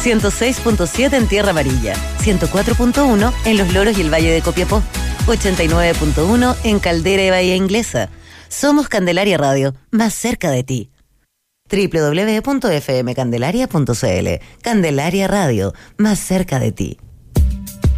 106.7 en Tierra Amarilla, 104.1 en Los Loros y el Valle de Copiapó, 89.1 en Caldera y Bahía Inglesa. Somos Candelaria Radio, más cerca de ti. www.fmcandelaria.cl. Candelaria Radio, más cerca de ti.